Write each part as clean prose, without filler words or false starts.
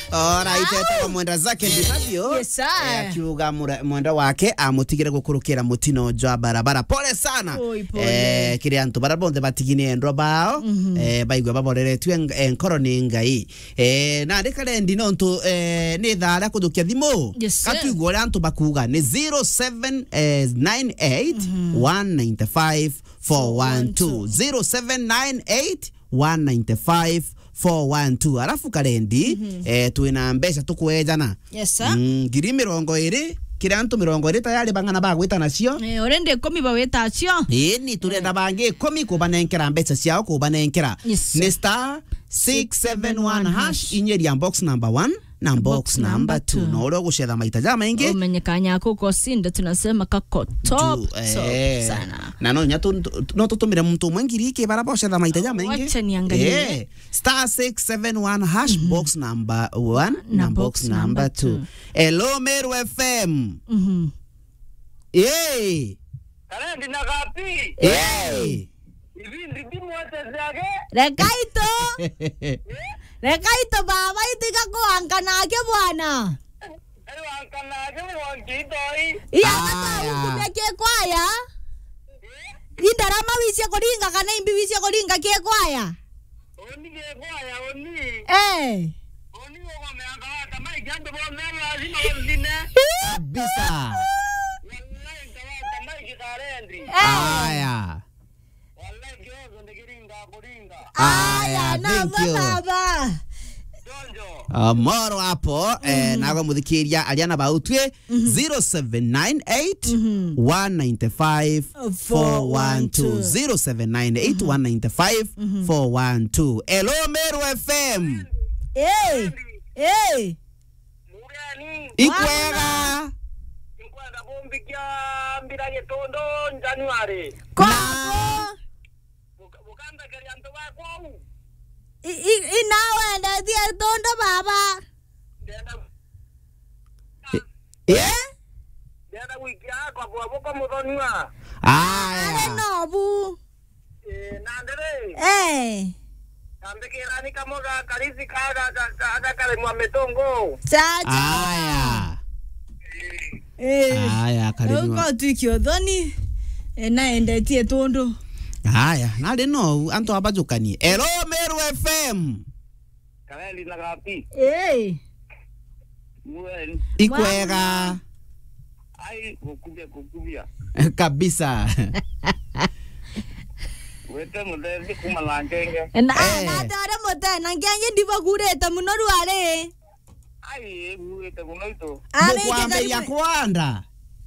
Alright, kwa mwenda zake ndivyo. Yes sir. Akiuga mwenda wake amutigire gukurukira mutino jwa barabara. Pole sana. Kire antu barabonde batigine ndro bao. Baigwe baboreretwe enkoro ni ngai. Na ndikare ndino ntu ni thara kudukia thimo. Katugo antu bakuga ni 0798 195 412 0798 195 412. Alafu karendi tuina mbesha tukuejana. Yes sir. Ngiri 20 kira antu 20 tayari bangana bagwita nacio. Orende 10 baweta acio. Ni turenda bange 10 kubanenkera mbesha ciao kubanenkera. Ni star 671 hash inyeria box number 1 na box number 2. No uro gucetha maita jama ingi. Umenyekanya kuko sinda tunasema kako top sana. Na no nyatu no tutumire mtu mwingiri ke baraba gucetha maita jama ingi. Wacha niangalie. Star 671 hash box number 1 na box number 2. Hello Meru FM. Kalendi na gapi? Hivi ndimi watazage? Rekaito baba itika kuanganake bwana. Anganake mwangitoi. Iya kata ukubeke kwaya. Indarama wisye koringa kana imbi wisye koringa ke kwaya. Oni ke kwaya oni. Oni wako meanga kama igande bwana lazima wazine. Kabisa. Wallahi kama ikikarendi. Aya. Aya, na baba. Moro hapo nago muthikiria aliana bautwe 0798 195 412 0798 195 412. Hello Meru FM. Ikwega bombikia mbira getondo January. Bukanda karianto ba kwau. Inawe ndia tondo baba. Dada wiki yako kwa boko mudonwa. Nobu. Nandere. Ambekera ni kamoga kalisi kaga kale mwa metongo. Chacha. Aya karibu. Uko tukio dhoni naende tie tondo. Aya, nale no anto abajukani. Hello Meru FM. Kalendi na gapi? Mwen. Ikwega. Ai kukubia. Kabisa. Wete mudezi kumalangenge. Na tare mote nangenge ndiva kureta munoru ale. Ai wete kunoito. Mukwambe ya kuanda.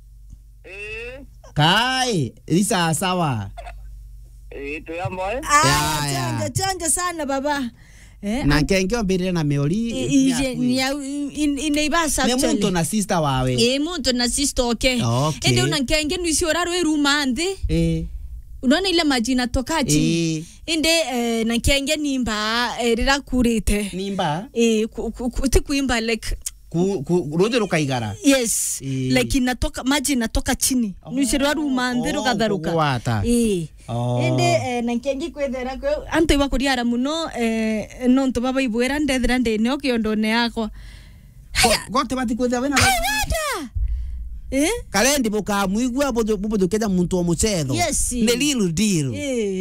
Kai, lisa sawa. Tuyambo chanja sana baba. Na kenge ombire na meori. Ineibasa actually. Ne muntu na sister wawe. Muntu na sister okay. Ende unankenge nwisi oraro erumande. Unaona ile majina tokachi. Inde nankenge nimba rira kurite. Nimba? Kuimba like Roje rukaigara. Yes. Like inatoka maji inatoka chini. Nishirwa rumande rukatharuka. Ende nankenge kwethera kwe anto iba kuriara muno nonto baba ibwera ndethera ndene okiondone yakwa. Gote bati kwethera wena. Kalendi boka muigwa bodo keda muntu wa muchetho. Yes. Ne little deal.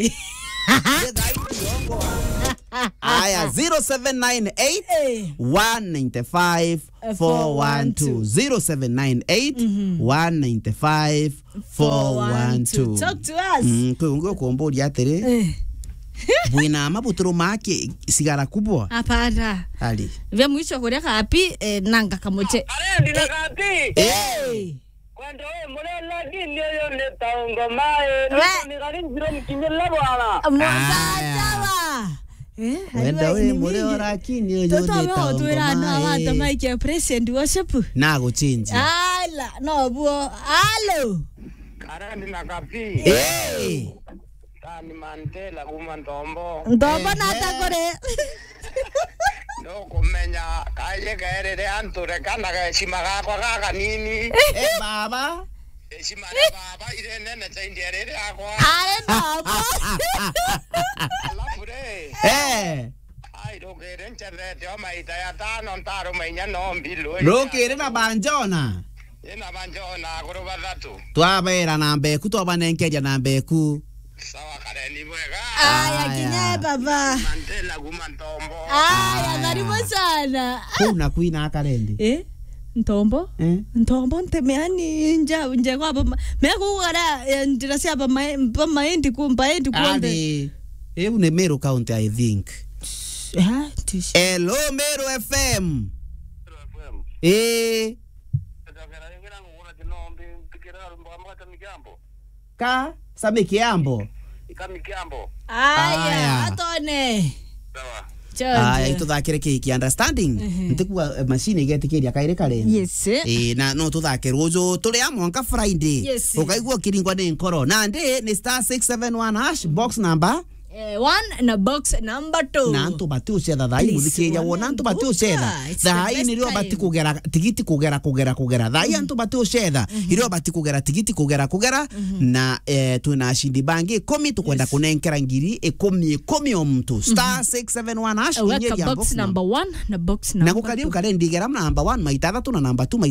Aya 0798 195 412 0798 195 412. Talk to us. Kungo kuomboria atere. Buina mabuturo make sigara kubwa. Apana. Ali. Vya mwisho kuria kapi nanga kamoche. Kalendi na gapi? Kwando murela dinyo yo netaongo mae. Ni gari ndiro mkinyela bwana. Mwazawa. Wenda we mure orakini yo netaongo mae. Toto tuira na wata maike president worship. Na go change. Ala, no buo. Alo. Kalendi na gapi? Tani Mandela kumandombo. Ndombo natakore. No kumenya kaje kaerere anture kana gashima gakwa gaga nini. Baba. Heshima baba ile nene chaindiere yako. Baba. Alafu re. Ai rukire nchethete o maita ya tano ntaro mainya no mbilu. Rukire na banjona. Ina banjona kuru bathatu. Twabera na mbeku twabanenkeria na mbeku. Sawa kareni mwega. Aya kinya baba. Mandela gumantombo. Aya karibu sana. Kuna kuina akarendi. Ntombo? Ntombo ntemeani nje kwa baba. Mekugara ndira sia baba maendi kumbaendi kuonde. Une Meru County, I think. Hello, Meru FM. Ka Samikiambo. Aya, atone. Aya, ituthakire kiki understanding. Ntikuwa machine igetikiria kaire kare. Yes. Na no tuthake rujo tuli amwanka Friday. Yes. Ukaigua kiringwa ni nkoro. Na ndi ni *671# box number 1 na box number 2. Na antu bati ucetha thai muthikiria wona antu bati ucetha thai ni rio bati kugera tigiti kugera thai antu bati ucetha irio bati kugera tigiti kugera na tuna ashindi bangi 10 tukwenda kunenkera ngiri 10 o mtu *671# box number 1 na box number 2 na kukaria ukarendi gera number 1 maita 3 na number 2